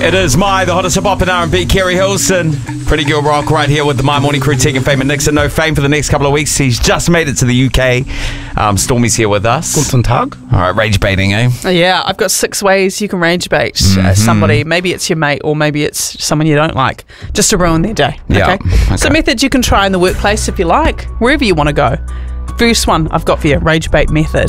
It is the hottest hip hop and R&B, Kerry Hilson. Pretty Girl Rock right here with the My Morning Crew, Tegan, Fame and Nixon. No Fame for the next couple of weeks. He's just made it to the UK. Stormy's here with us. Guten Tag. All right, rage baiting, eh? Yeah, I've got 6 ways you can rage bait somebody. Maybe it's your mate or maybe it's someone you don't like, just to ruin their day. Yeah. Okay? So methods you can try in the workplace if you like, wherever you want to go. First one I've got for you, rage bait method.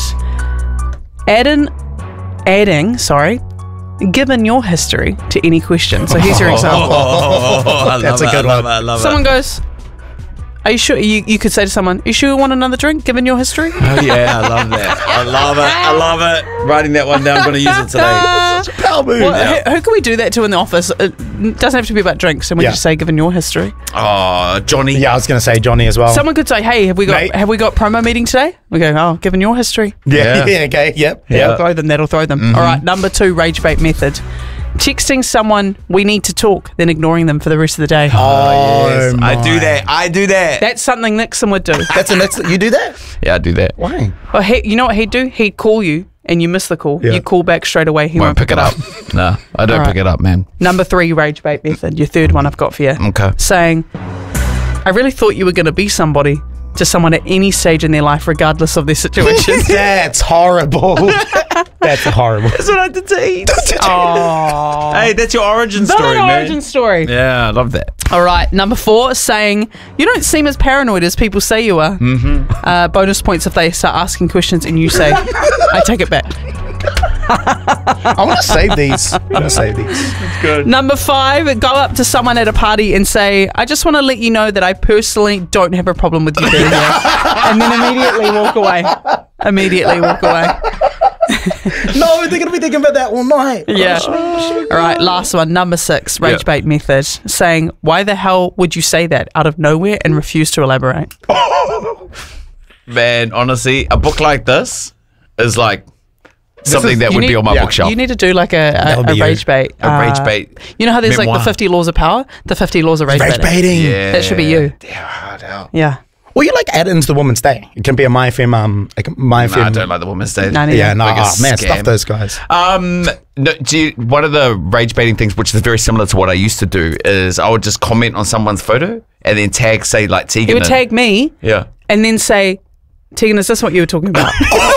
Given your history to any question. So here's your example. That's a good one. I love Someone goes, are you sure? You could say to someone, are you sure you want another drink given your history? Oh, yeah, I love that. I love it. Writing that one down, I'm going to use it today. Such a power move. Well, who can we do that to in the office? It doesn't have to be about drinks. And we just say, given your history. Oh, Johnny. Yeah, I was going to say Johnny as well. Someone could say, hey, have we got promo meeting today? We go, oh, given your history. Yeah, okay, yep. That'll throw them. All right, number 2, rage bait method. Texting someone, we need to talk, then ignoring them for the rest of the day. Oh, yes. I do that. That's something Nixon would do. You do that? Yeah, I do that. Why? Well, you know what he'd do? He'd call you and you miss the call. Yeah. You call back straight away. He won't pick it up. No, I don't pick it up, man. Number 3, rage bait method. Your third one I've got for you. Okay. Saying, I really thought you were going to be somebody to someone at any stage in their life, regardless of their situation. That's horrible. That's horrible. That's what I did to eat. Oh. Hey, that's your origin story, man. Origin story. Yeah, I love that. All right, number 4, saying, you don't seem as paranoid as people say you are. Bonus points if they start asking questions and you say, I take it back. I want to save these. That's good. Number 5, go up to someone at a party and say, I just want to let you know that I personally don't have a problem with you being here. And then immediately walk away. No, they're going to be thinking about that all night. Yeah. All right, last one, number 6, rage bait method. Saying, why the hell would you say that out of nowhere and refuse to elaborate? Man, honestly, a book like this is like something that would be on my bookshelf. You need to do like a rage bait. A rage bait. You know how there's memoir. like the 50 laws of power? The 50 laws of rage baiting. Yeah. That should be you. Yeah. Well, you like add into the Women's Day. It can be a My FM. I don't like the Women's Day. No, Yeah, no, Like a man, scam. stuff those guys. One of the rage baiting things, which is very similar to what I used to do, is I would just comment on someone's photo and then tag, say, like Tegan. You would tag me Yeah. and then say, Tegan, is this what you were talking about?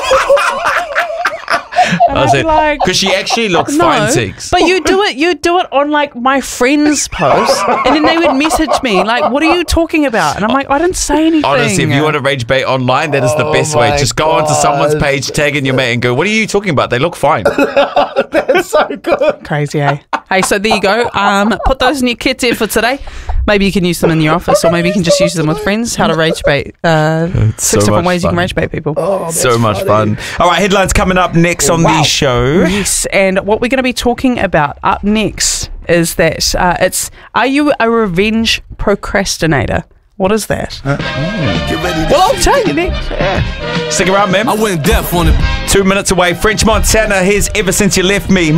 I was like, because she actually looks fine, Tegs. But you do it on like my friend's post, and then they would message me like, "What are you talking about?" And I'm like, "I didn't say anything." Honestly, if you want to rage bait online, that is the best way. Just go onto someone's page, tag in your mate, and go, "What are you talking about? They look fine." That's so good. Crazy, eh? Hey, so there you go. Put those in your kits here for today. Maybe you can use them in your office, or maybe you can just use them with friends. How to rage bait. 6 different ways you can rage bait people. Oh, So much fun. All right, headlines coming up next on the show. Yes, and what we're going to be talking about up next is that are you a revenge procrastinator? What is that? Well, I'll tell you next. Stick around, man. I went deaf on it. 2 minutes away. French Montana, here's Ever Since You Left Me.